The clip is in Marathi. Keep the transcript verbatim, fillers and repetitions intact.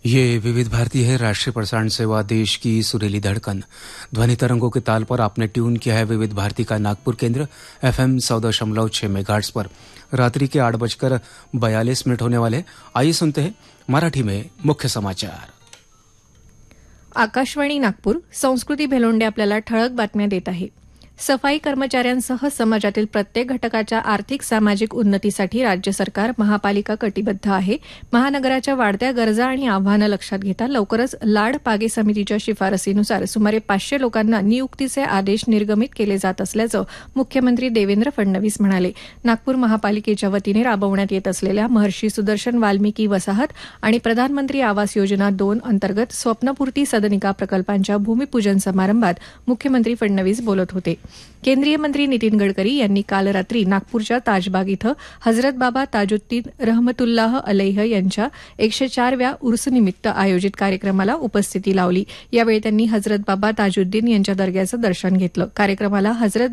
ये विविध भारती है, राष्ट्रीय प्रसारण सेवा, देश की सुरीली धड़कन। ध्वनि तरंगों के ताल पर आपने ट्यून किया है विविध भारती का नागपुर केंद्र एफएम सौ दशमलव छह मेगाहर्ट्ज पर। रात्रि के आठ बजकर बयालीस मिनट होने वाले। आइए सुनते हैं मराठी में मुख्य समाचार। आकाशवाणी नागपूर संस्कृती भेलोंडे आपल्याला ठळक बातम्या देत आहे। सफाई कर्मचाऱ्यांसह समाजातील प्रत्येक घटकाच्या आर्थिक सामाजिक उन्नतीसाठी राज्य सरकार महापालिका कटिबद्ध आहे। महानगराच्या वाढत्या गरजा आणि आव्हानं लक्षात घेता लवकरच लाड पागे समितीच्या शिफारसीनुसार सुमारे पाचशे लोकांना नियुक्तीचे आदेश निर्गमित केले जात असल्याचं मुख्यमंत्री देवेंद्र फडणवीस म्हणाले। नागपूर महापालिकेच्या वतीने राबवण्यात येत असलेल्या महर्षी सुदर्शन वाल्मिकी वसाहत आणि प्रधानमंत्री आवास योजना दोन अंतर्गत स्वप्नपूर्ती सदनिका प्रकल्पांच्या भूमिपूजन समारंभात मुख्यमंत्री फडणवीस बोलत होते। केंद्रीय मंत्री नितीन गडकरी यांनी काल रात्री नागपूरच्या ताजबाग इथं हजरत बाबा ताजुद्दीन रहमतुल्लाह अलैह यांच्या एकशे चारव्या उर्सनिमित्त आयोजित कार्यक्रमाला उपस्थिती लावली। यावेळी त्यांनी हजरत बाबा ताजुद्दीन यांच्या दर्ग्याचं दर्शन घेतलं। कार्यक्रमाला हजरत